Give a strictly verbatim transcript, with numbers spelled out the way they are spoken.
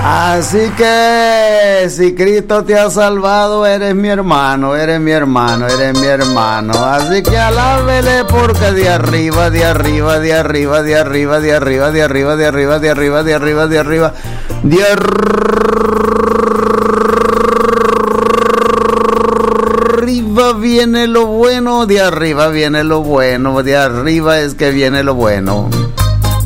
Así que si Cristo te ha salvado, eres mi hermano, eres mi hermano, eres mi hermano. Así que alábele porque de arriba, de arriba, de arriba, de arriba, de arriba, de arriba, de arriba, de arriba, de arriba, de arriba, de arriba viene lo bueno, de arriba viene lo bueno, de arriba es que viene lo bueno.